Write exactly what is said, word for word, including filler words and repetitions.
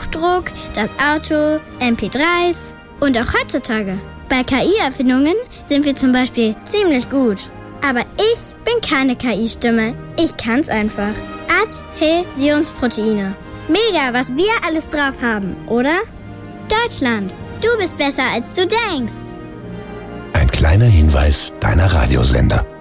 Buchdruck, das Auto, M P dreis und auch heutzutage. Bei K I-Erfindungen sind wir zum Beispiel ziemlich gut. Aber ich bin keine K I-Stimme. Ich kann's einfach. Adhäsionsproteine. Mega, was wir alles drauf haben, oder? Deutschland, du bist besser, als du denkst. Ein kleiner Hinweis deiner Radiosender.